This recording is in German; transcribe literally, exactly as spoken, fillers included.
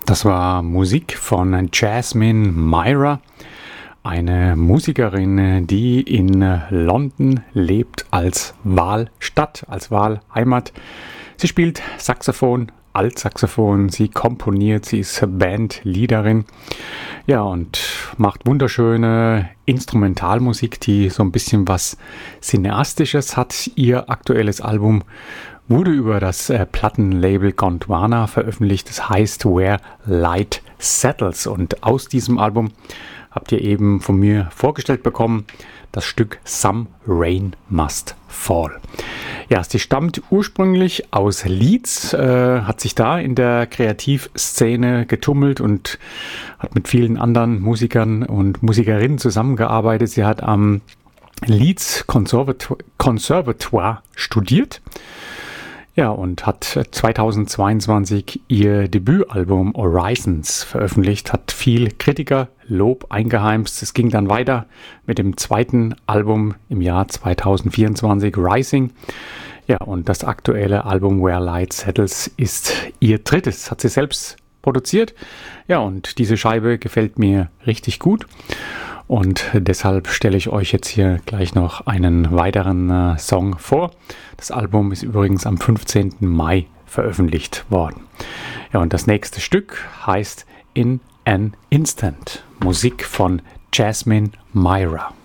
Das war Musik von Jasmine Myra, eine Musikerin, die in London lebt als Wahlstadt, als Wahlheimat. Sie spielt Saxophon, Altsaxophon, sie komponiert, sie ist Bandleaderin, ja, und macht wunderschöne Instrumentalmusik, die so ein bisschen was Cineastisches hat. Ihr aktuelles Album wurde über das äh, Plattenlabel Gondwana veröffentlicht. Das heißt Where Light Settles. Und aus diesem Album habt ihr eben von mir vorgestellt bekommen das Stück Some Rain Must Fall. Ja, sie stammt ursprünglich aus Leeds, äh, hat sich da in der Kreativszene getummelt und hat mit vielen anderen Musikern und Musikerinnen zusammengearbeitet. Sie hat am Leeds Conservatoire, Conservatoire studiert. Ja, und hat zweitausendzweiundzwanzig ihr Debütalbum Horizons veröffentlicht, hat viel Kritikerlob eingeheimst. Es ging dann weiter mit dem zweiten Album im Jahr zweitausendvierundzwanzig, Rising. Ja, und das aktuelle Album Where Light Settles ist ihr drittes, hat sie selbst produziert. Ja, und diese Scheibe gefällt mir richtig gut. Und deshalb stelle ich euch jetzt hier gleich noch einen weiteren äh, Song vor. Das Album ist übrigens am fünfzehnten Mai veröffentlicht worden. Ja, und das nächste Stück heißt In an Instant. Musik von Jasmine Myra.